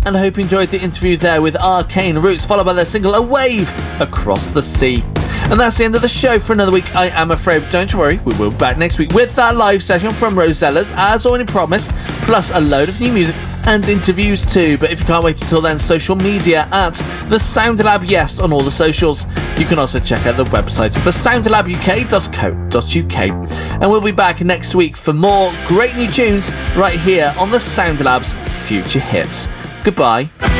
and I hope you enjoyed the interview there with Arcane Roots, followed by their single A Wave Across the Sea. And that's the end of the show for another week, I am afraid. Don't worry, we will be back next week with that live session from Rosella's, as already promised, plus a load of new music and interviews too. But if you can't wait until then, social media at The Sound Lab, yes, on all the socials. You can also check out the website at thesoundlabuk.co.uk. And we'll be back next week for more great new tunes right here on The Sound Lab's Future Hits. Goodbye.